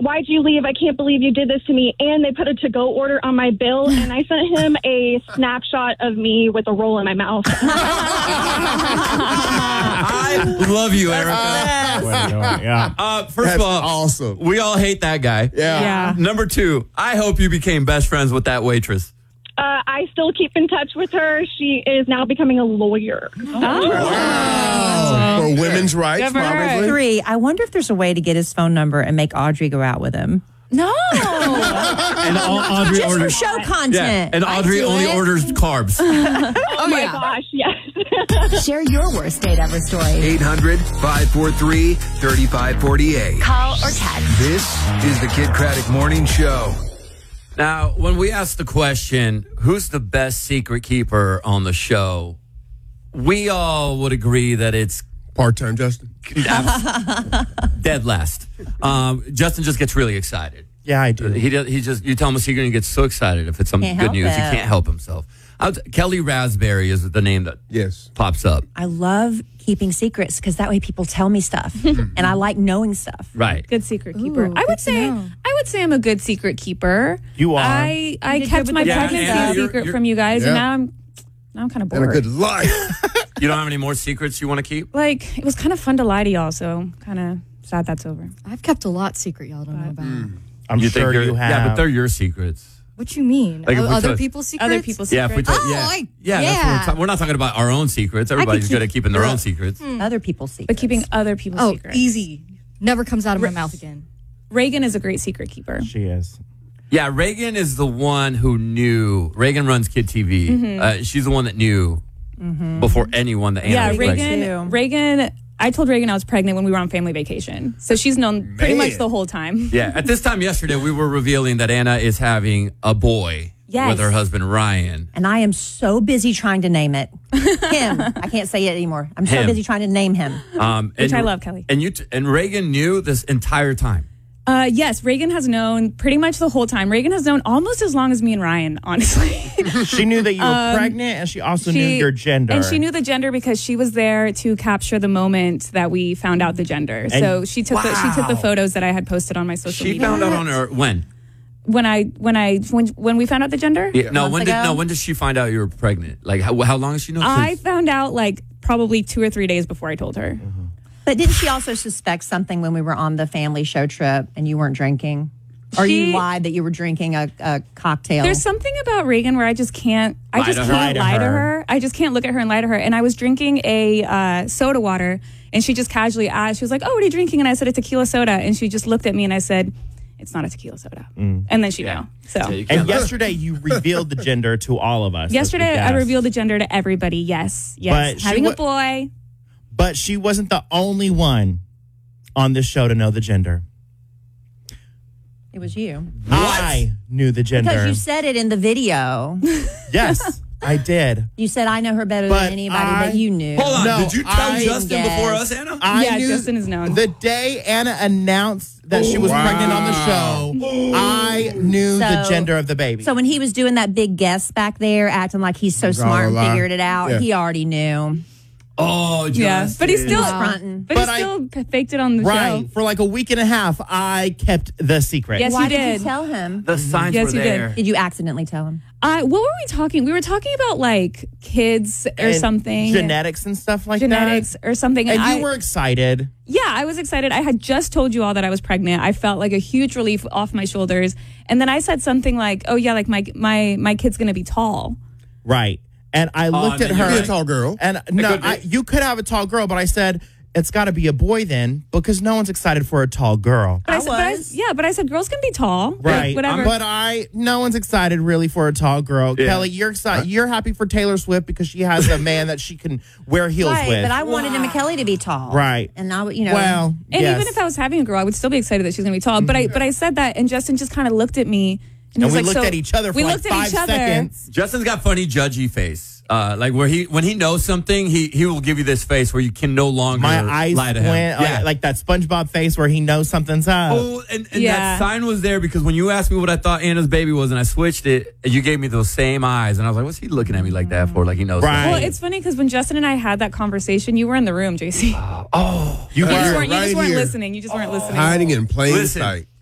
why'd you leave? I can't believe you did this to me. And they put a to-go order on my bill, and I sent him a snapshot of me with a roll in my mouth. I love you, Erica. First of all, awesome. We all hate that guy. Yeah. Number two, I hope you became best friends with that waitress. I still keep in touch with her. She is now becoming a lawyer. Wow. For women's rights, probably. 3, I wonder if there's a way to get his phone number and make Audrey go out with him. No. And Audrey Just for orders show content. Yeah, and Audrey only orders carbs. Oh my gosh, yes. Share your worst date ever story. 800-543-3548. Call or text. This is the Kid Craddock Morning Show. Now, when we ask the question, who's the best secret keeper on the show, we all would agree that it's part-time Justin. Dead last. Justin just gets really excited. Yeah, I do. He just you tell him a secret and he gets so excited if it's some Can't good help news. He it. can't help himself. Kelly Raspberry is the name that pops up. I love keeping secrets because that way people tell me stuff, and I like knowing stuff. Right. Good secret keeper. I would say I'm a good secret keeper. You are. I kept my pregnancy secret from you guys, and now I'm kind of bored. And a good life. You don't have any more secrets you want to keep? Like, it was kind of fun to lie to y'all, so kind of sad that's over. I've kept a lot secret y'all don't know about. I'm sure you have. Yeah, but they're your secrets. What you mean? Like, if we other took- people's secrets? Other people's Yeah, secrets. if we Yeah. we're not talking about our own secrets. Everybody's good at keeping their own secrets. Other people's secrets. But keeping other people's secrets. Easy. Never comes out of my mouth again. Reagan is a great secret keeper. She is. Yeah, Reagan is the one who knew. Reagan runs Kid TV. She's the one that knew before anyone that Anna was pregnant. Reagan, I told Reagan I was pregnant when we were on family vacation. So she's known pretty much the whole time. Yeah, at this time yesterday, we were revealing that Anna is having a boy with her husband, Ryan. And I am so busy trying to name it. Him. I can't say it anymore. I'm so Him. busy trying to name him. Which I love, Kelly. And and Reagan knew this entire time. Yes, Reagan has known pretty much the whole time. Reagan has known almost as long as me and Ryan, honestly. She knew that you were pregnant, and she also knew your gender. And she knew the gender because she was there to capture the moment that we found out the gender. So she took the photos that I had posted on my social media. She found out on her when? When we found out the gender? Yeah, when did she find out you were pregnant? Like how long has she known? I found out like probably 2 or 3 days before I told her. But didn't she also suspect something when we were on the family show trip and you weren't drinking? Or you lied that you were drinking a cocktail? There's something about Reagan where I just can't lie to her. I just can't look at her and lie to her. And I was drinking a soda water, and she just casually asked, she was like, "Oh, what are you drinking?" And I said, "A tequila soda." And she just looked at me and I said, "It's not a tequila soda." And then she knew. So. And yesterday you revealed the gender to all of us. Yesterday I revealed the gender to everybody. Yes. But having a boy. But she wasn't the only one on this show to know the gender. It was you. I knew the gender. Because you said it in the video. Yes, I did. You said, I know her better than anybody, but you knew. Hold on, No, did you tell I Justin guessed. before us, Anna? I knew Justin is known. The day Anna announced that she was pregnant on the show, I knew the gender of the baby. So when he was doing that big guess back there, acting like he's so smart and figured it out, he already knew. Oh, Justin. Yeah, but he still fronting. But he still faked it on the show. For like a week and a half, I kept the secret. Yes, Why you did did. you tell him? The signs Yes, were you there. did. Did you accidentally tell him? What were we talking? We were talking about like kids or And something. genetics and stuff like Genetics or something. that. And I you were excited. Yeah, I was excited. I had just told you all that I was pregnant. I felt like a huge relief off my shoulders. And then I said something like, "Oh yeah, like my kid's gonna be tall." Right. And I looked at her. Be a tall girl. And no, you could have a tall girl, but I said, it's got to be a boy then, because no one's excited for a tall girl. But I said girls can be tall. Right. Whatever. But no one's excited really for a tall girl. Yeah. Kelly, you're excited. You're happy for Taylor Swift because she has a man that she can wear heels Right, with. but I wanted Emma Kelly to be tall. Right. And I, Oh. Well, And yes. even if I was having a girl, I would still be excited that she's gonna be tall. But I said that, and Justin just kind of looked at me, and, he And was we like, looked so at each other for we like looked at 5 each other. seconds. Justin's got funny judgy face. Like when he knows something, he will give you this face where you can no longer My eyes lie to him. went like that SpongeBob face where he knows something's up. Oh, and that sign was there because when you asked me what I thought Anna's baby was and I switched it, you gave me those same eyes. And I was like, what's he looking at me like that for? Like he knows something. Well, it's funny because when Justin and I had that conversation, you were in the room, JC. Oh. You just right weren't here. listening. You just weren't listening. Hiding in plain sight.